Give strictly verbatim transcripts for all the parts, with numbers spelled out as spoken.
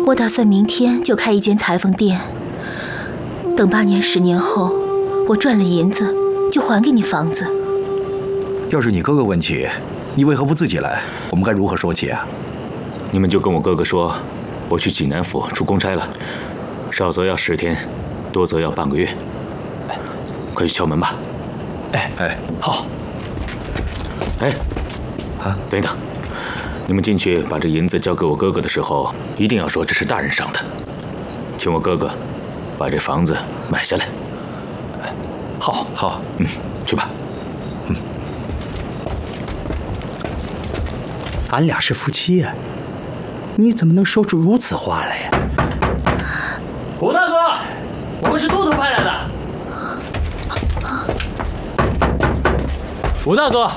我打算明天就开一间裁缝店，等八年、十年后，我赚了银子，就还给你房子。 要是你哥哥问起，你为何不自己来？我们该如何说起啊？ 你们就跟我哥哥说，我去济南府出公差了，少则要十天，多则要半个月。快去敲门吧。 哎哎，好。 哎，啊，等一等。 你们进去把这银子交给我哥哥的时候，一定要说这是大人赏的，请我哥哥把这房子买下来。 好，好， 嗯，去吧。 嗯，俺俩是夫妻呀、啊，你怎么能说出如此话来呀？ 吴大哥，我们是都头派来的。吴大哥。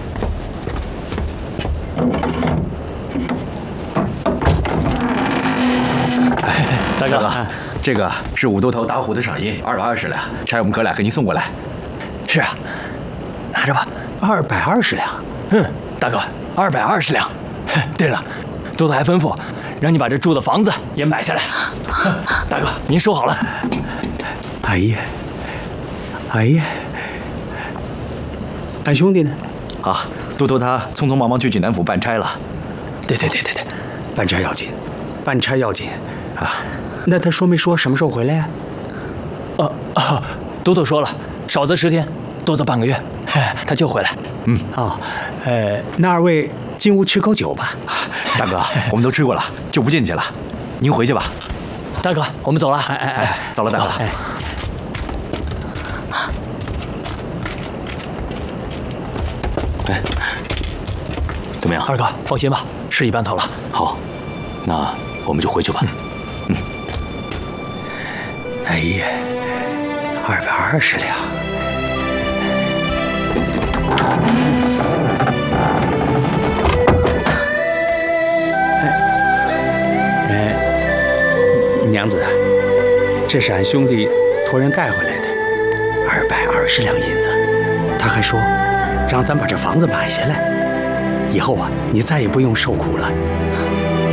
大哥，这个是五都头打虎的赏银，二百二十两，差我们哥俩给您送过来。 是啊，拿着吧， 二百二十两。 嗯，大哥，二百二十两。对了，都头还吩咐让你把这住的房子也买下来。大哥，您收好了。 哎呀，哎呀，俺兄弟呢？ 啊，都头他匆匆忙忙去济南府办差了。 对对对对对， 办差要紧，办差要紧啊。 那他说没说什么时候回来呀、 啊？啊啊！都头说了，少则十天，多则半个月，他就回来。 嗯啊、哦，呃，那二位进屋吃口酒吧。 大哥，我们都吃过了，就不进去了。您回去吧。 大哥，我们走了。 哎哎哎，走了，大哥。哎， 哎，怎么样？ 二哥，放心吧，事已办妥了。 好，那我们就回去吧。嗯。嗯哎呀，二百二十两！哎，哎，娘子，这是俺兄弟托人带回来的，二百二十两银子。他还说，让咱把这房子买下来，以后啊，你再也不用受苦了。